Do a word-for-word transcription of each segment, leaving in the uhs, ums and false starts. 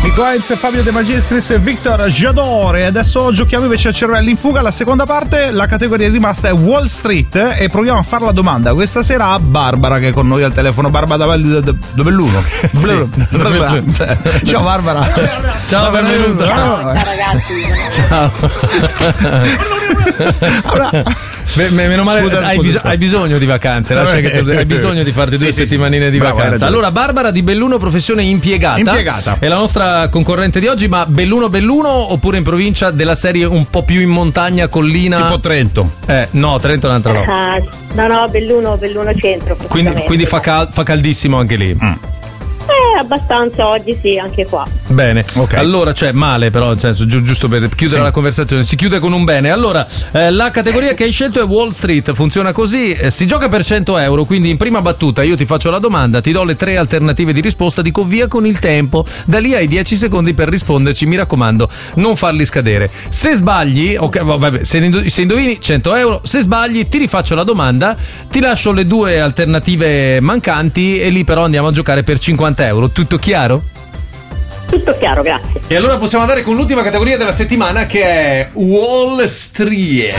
Nico Heinz, Fabio De Magistris e Victor Giadore. Adesso giochiamo invece a Cervelli in fuga. La seconda parte, la categoria rimasta è Wall Street e proviamo a fare la domanda questa sera a Barbara, che è con noi al telefono. Barbara Belluno. Sì. Ciao Barbara. Ciao, benvenuta. Ciao ragazzi. Ciao. Allora, Beh, meno male, scusa, hai, scusa. bis- hai bisogno di vacanze, lascia Eh, che tu- hai bisogno di farti due sì, sì, settimanine sì. di Bravo, hai vacanza. ragione. Allora, Barbara di Belluno, professione impiegata. Impiegata. È la nostra concorrente di oggi, ma Belluno Belluno oppure in provincia della serie un po' più in montagna, collina? tipo Trento. Eh, no, Trento è un'altra roba. Ah, no, no, Belluno, Belluno centro. Quindi, quindi fa, cal- fa caldissimo anche lì. Mm. Eh, abbastanza oggi sì, anche qua. Bene, Ok. allora, cioè male però, nel senso, giu- giusto per chiudere Sì. la conversazione, si chiude con un bene. Allora, eh, la categoria che hai scelto è Wall Street, funziona così, eh, si gioca per cento euro, quindi in prima battuta io ti faccio la domanda, ti do le tre alternative di risposta, dico via con il tempo, da lì hai dieci secondi per risponderci, mi raccomando, non farli scadere. Se sbagli, ok, vabbè, se, indo- se indovini cento euro, se sbagli ti rifaccio la domanda, ti lascio le due alternative mancanti e lì però andiamo a giocare per cinquanta euro. Tutto chiaro? Tutto chiaro, grazie. E allora possiamo andare con l'ultima categoria della settimana, che è Wall Street.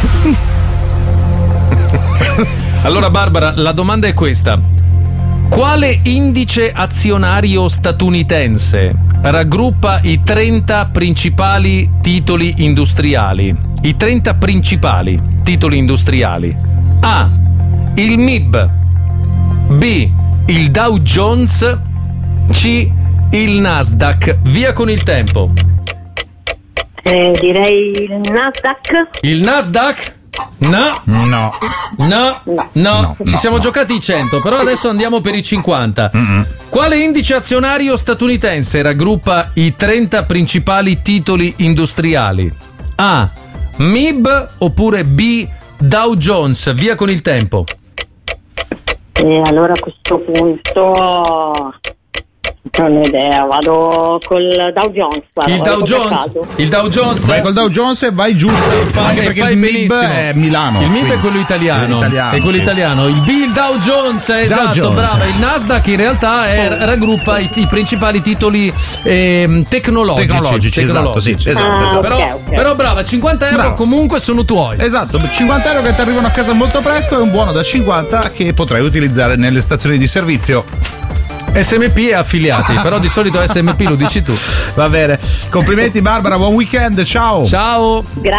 Allora Barbara, la domanda è questa: quale indice azionario statunitense raggruppa i trenta principali titoli industriali? I trenta principali titoli industriali. A. Il M I B. B. Il Dow Jones. C. Il Nasdaq. Via con il tempo. Eh, direi il Nasdaq. Il Nasdaq? No, No. no, No. no, No, ci no, siamo no. giocati i cento, però adesso andiamo per i cinquanta. Mm-mm. Quale indice azionario statunitense raggruppa i trenta principali titoli industriali? A. M I B oppure B. Dow Jones. Via con il tempo. E allora a questo punto non ho idea, vado col Dow Jones. Guarda, Il vado Dow proprio a Jones. caso. Il Dow Jones. Vai col Dow Jones e vai giusto. Anche E perché fai il M I B benissimo. è Milano. Il M I B è quindi. quello italiano. L'italiano, È quello sì. italiano. Il B, il Dow Jones, esatto, Jones. brava. Il Nasdaq in realtà è, raggruppa i, i principali titoli ehm, tecnologici. Tecnologici, esatto, sì, esatto, Ah, esatto. ok, Però, ok. però brava, cinquanta euro Bravo. comunque sono tuoi. Esatto, cinquanta euro che ti arrivano a casa molto presto e un buono da cinquanta che potrai utilizzare nelle stazioni di servizio. S M P e affiliati, però di solito S M P lo dici tu. Va bene. Complimenti Barbara, buon weekend, ciao. Ciao. Grazie.